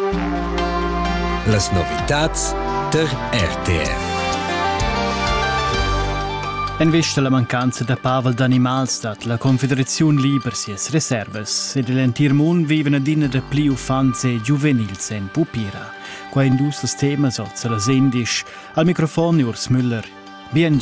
Las novitats der RTR. En vista la mancanza da pavel d'animals dat la Confederazione Liber sies reserves e dell'entir mund viven adina de pli ufans e juvenils en pupira. Qua indus las temas oz las indisch. Al microfono Urs Müller. BNG.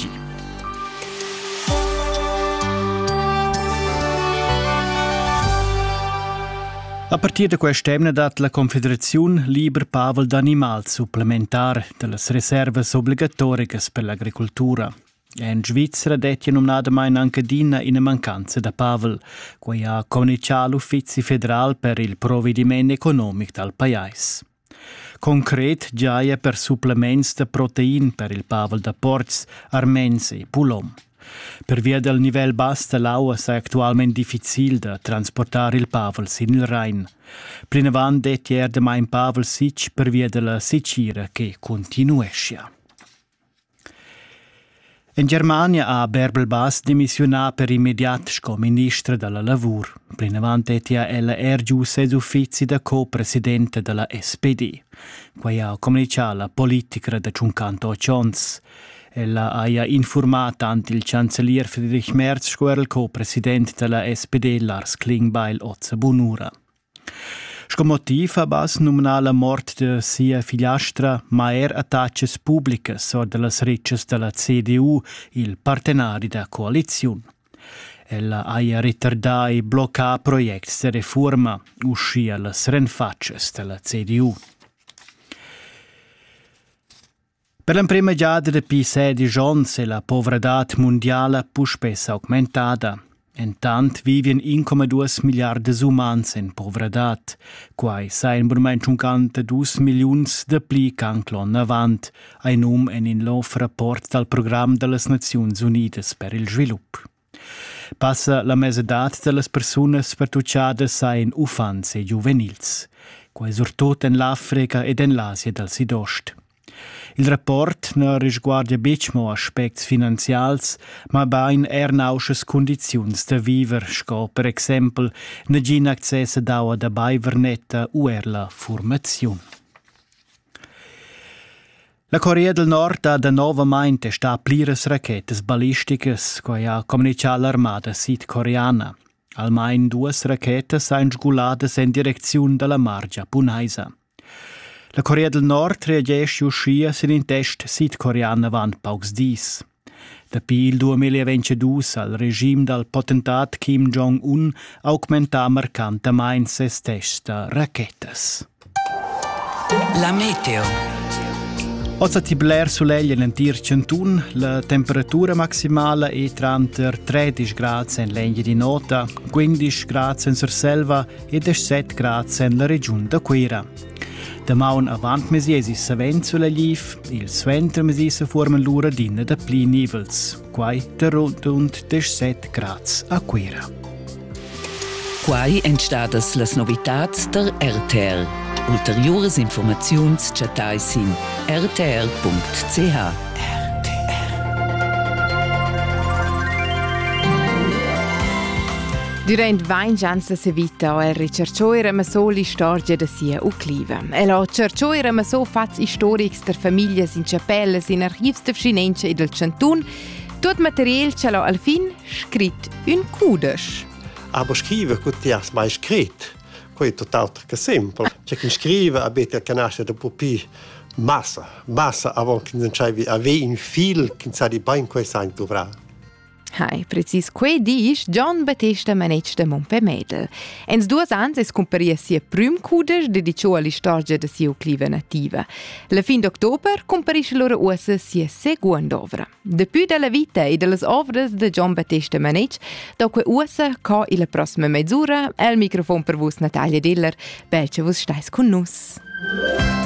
A partir da quest'emna dat la Confederazione Liber pavel d'animals supplementar de las reserves obligatorias per l'agricoltura. In Svizzera detja numnadamain anche dina in mancanza da pavel, quai ha comunicato l'Uffizi federal per il provvedimento economico dal paese. Concret giaia per supplements de protein per il pavel da porcs, armens e pulom. Per via del livello basso dell'acqua è attualmente difficile da trasportare il pavel sin il Rhein. Prima avanti detja mai in pavel sic per via della sicira che continuescia. In Germania ha Bärbel Baas dimissionato per immediato come ministra della lavoro. Prima avanti ella ergius es uffizi da co-presidente della SPD. Qua ha comunicato la politica da 58 anni. Ella ha informato ante il cancellier Friedrich Merz e il co-presidente della SPD Lars Klingbeil ozza bunura. Sco motiv ha Baas nominà la morte de sia figliastra Maer attacches publicas o de las ricces della CDU, il partenari da coalizione. Ella ha ritardà e bloccà progetti de riforma, uscì las renfacces della CDU. Per la prima giada de P16 anni la povredat mondiale pu spessa aumentata. Intant viven 1,2 miliardi umans in povredat, quai sain burmain 52 milions de pli canclon avant, ein in lof rapport dal Programm de las Naziuns Unidas per il Svilupp. Passa la mesedat de las persunas pertucciadas sain ufans e juvenils, quai surtot en l'Africa ed en l'Asia del Sidost. Il rapport ne risguarda becmo aspects finanzials, ma bain nauschas condiziuns de viver, sco per exempel ne gin accessa daua da baivernetta u la formazione. La Corea del Nord ha da novament sta pliras rachetes ballisticas, quai ha comunicato l'armata sudcoreana. Almain 2 rachetes han sguladas in direzione della mar giapponesa. La Corea del Nord reagisce uscì sin in test sudcoreana avant paucs dis. Dapi il 2022 al regime del potentat Kim Jong-un augmenta marcantamain ses test rachetes. La meteo. Oggi tibler soleglia nell'entir Centun, la temperatura maximale è tra 13 gradi in legna di nota, 15 gradi in Surselva e 17 gradi nella regione da Quera. Da maun avant mesiesi savent sulla liv, il sventer mesiesa formen l'ura dinna da pli nivels, quai da rund 17 gradi a Quera. Quai entstadas las novitats der RTR. Ulteriores informaziuns chatais in rtr.ch. Durant 20 anni da sua vita ha ricercato ma so la storia da sia ucliva. Ha cercato ma so fatti storici der famiglie in cappelle, in archivi de Fschinenche e del Centun, tot material ce l'ha al fin scritto in cudes. Aber scrive che è mai scritto, è tutt'altro che semplice. C'è chi scrive abbiamo canasce da pupi massa, avant che non c'è in fil che sa di ben questo anno dovrà. Hai, precis quei dice John Battista Manetsch de Montpemedel. Ens 2 anni es comparia sia prüm cudes dedicò alla storia da sia ucliva nativa. La fin d'october comparisce loro ussa sia seconda ovra. Depui della vita e delle ovras de John Battista Manetsch, doque ussa co in la prossima mezz'ora, al microfono per vos Natalia Diller, belce vos stais con nus.